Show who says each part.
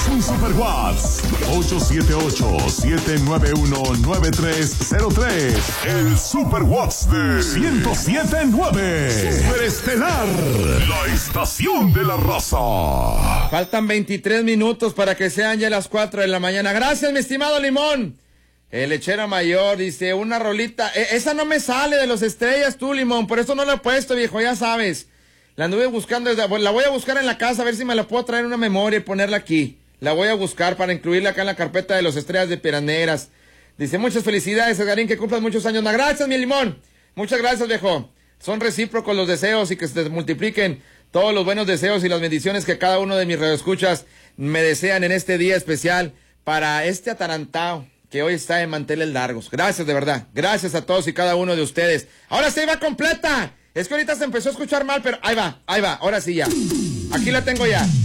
Speaker 1: Mándanos un super WhatsApp 878-791-9303. El super WhatsApp de 107.9. Superestelar, la estación de la raza.
Speaker 2: Faltan 23 minutos para que sean ya las 4 de la mañana. Gracias, mi estimado Limón. El lechero mayor dice, una rolita. Esa no me sale de los estrellas tú, Limón. Por eso no la he puesto, viejo, ya sabes. La anduve buscando, la voy a buscar en la casa a ver si me la puedo traer en una memoria y ponerla aquí. La voy a buscar para incluirla acá en la carpeta de los estrellas de Piraneras. Dice, muchas felicidades, Edgarín, que cumplas muchos años más. Gracias, mi Limón. Muchas gracias, viejo. Son recíprocos los deseos y que se multipliquen todos los buenos deseos y las bendiciones que cada uno de mis radioescuchas me desean en este día especial para este atarantado que hoy está en manteles largos. Gracias, de verdad. Gracias a todos y cada uno de ustedes. Ahora sí va completa. Es que ahorita se empezó a escuchar mal, pero ahí va. Ahora sí ya. Aquí la tengo ya.